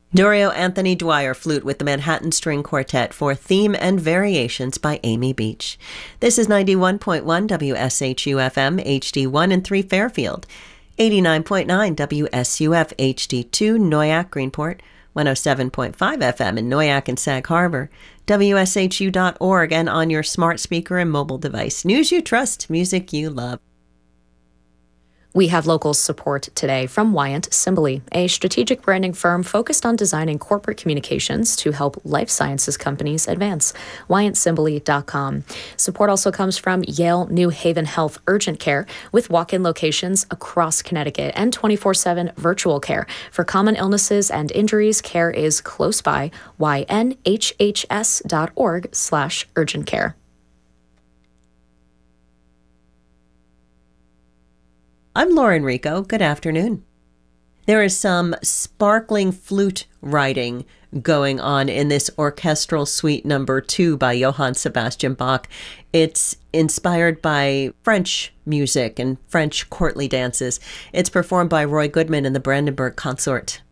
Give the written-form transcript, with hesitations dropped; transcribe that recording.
Dorio Anthony Dwyer flute with the Manhattan String Quartet for Theme and Variations by Amy Beach. This is 91.1 WSHU-FM HD1 and 3 Fairfield, 89.9 WSUF HD2 Noyak Greenport, 107.5 FM in Noyak and Sag Harbor, WSHU.org, and on your smart speaker and mobile device. News you trust, music you love. We have local support today from Wyant Simbali, a strategic branding firm focused on designing corporate communications to help life sciences companies advance. WyantSimbali.com. Support also comes from Yale New Haven Health Urgent Care with walk-in locations across Connecticut and 24/7 virtual care. For common illnesses and injuries, care is close by. ynhhs.org/urgent care. I'm Lauren Rico. Good afternoon. There is some sparkling flute writing going on in this orchestral suite number 2 by Johann Sebastian Bach. It's inspired by French music and French courtly dances. It's performed by Roy Goodman and the Brandenburg Consort.